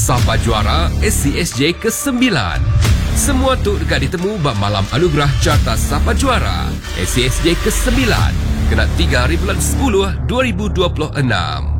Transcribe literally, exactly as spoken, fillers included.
Sapa Juara S C S J kesembilan. Semua tu dekat ditemu bak malam anugerah Carta Sapa Juara S C S J kesembilan. Kena tiga hari bulan sepuluh dua ribu dua puluh enam.